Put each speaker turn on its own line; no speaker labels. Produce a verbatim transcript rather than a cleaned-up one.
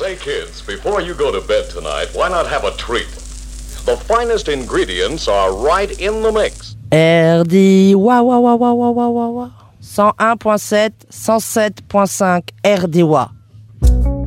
Say, kids, before you go to bed tonight, why not have a treat? The finest ingredients are right in the mix.
R D, wa wa wa wa wa wa wa wa. cent un point sept, cent sept point cinq R D W A.